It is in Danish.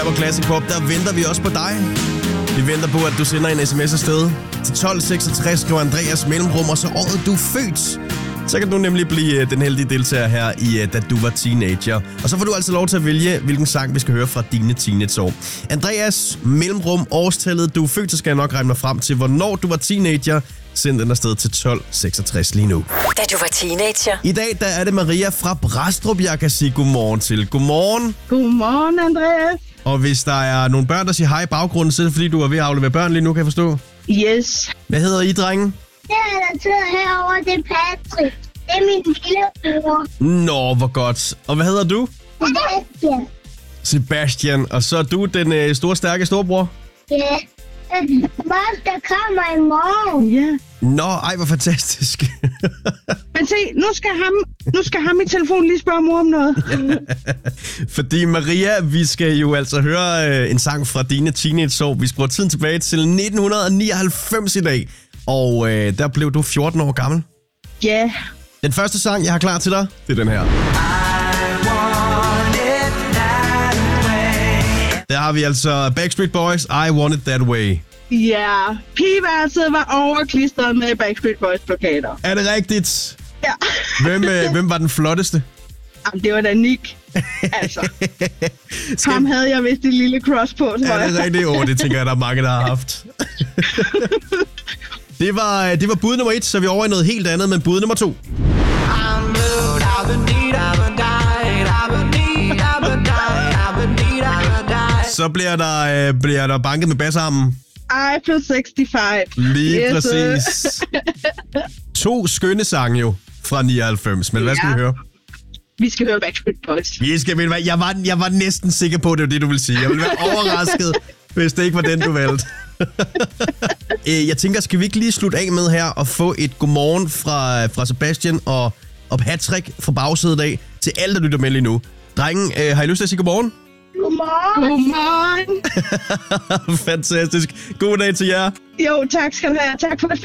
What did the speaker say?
På Classic Pop, der venter vi også på dig. Vi venter på, at du sender en sms afsted til 1266, skriver Andreas mellemrum, og så året du er født. Så kan du nemlig blive den heldige deltager her i Da du var teenager. Og så får du altså lov til at vælge, hvilken sang vi skal høre fra dine teenageår. Andreas mellemrum, årstallet du er født, så skal jeg nok regne mig frem til, hvornår du var teenager. Send den afsted til 1266 lige nu. Da du var teenager. I dag der er det Maria fra Brastrup, jeg kan sige godmorgen til. Godmorgen. Godmorgen, Andreas. Og hvis der er nogle børn, der siger hej i baggrunden, så er det fordi, du er ved at aflevere børn lige nu, kan jeg forstå. Yes. Hvad hedder I, drengen? Det er der sidder herovre, det er Patrick. Det er min lillebror. Nå, hvor godt. Og hvad hedder du? Sebastian. Sebastian. Og så er du den store, stærke storebror? Ja. Mom, der kommer i morgen. Ja. Nå, ej, hvor fantastisk. Men se, nu skal ham i telefonen lige spørge mor om noget. Fordi Maria, vi skal jo altså høre en sang fra dine teenageår. Vi skruer tiden tilbage til 1999 i dag. Og der blev du 14 år gammel. Ja. Den første sang, jeg har klar til dig, det er den her. Der har vi altså Backstreet Boys, I Want It That Way. Ja. Pigeværelset var overklistret med Backstreet Boys plakater. Er det rigtigt? Ja. Hvem var den flotteste? Jamen, det var da Nick. Altså. Ham havde jeg vist et lille cross på, tror jeg. Er det rigtigt? Det tænker jeg, der er mange, der har haft. Det var bud nummer 1, så vi er over i noget helt andet, men bud nummer 2. Så bliver der banket med bassarmen. I feel 65. Lige yes, præcis. 2 skønne sange jo fra 99, men hvad skal vi høre? Vi skal høre Backstreet Boys. Jeg var næsten sikker på, at det var det, du ville sige. Jeg ville være overrasket, hvis det ikke var den, du valgte. Jeg tænker, skal vi ikke lige slutte af med her og få et godmorgen fra Sebastian og Patrick fra bagsædet af til alle, der lytter med lige nu. Drengen, har I lyst til at sige godmorgen? Godmorgen. Godmorgen. Fantastisk. God dag til jer. Jo, tak skal du have. Tak for det.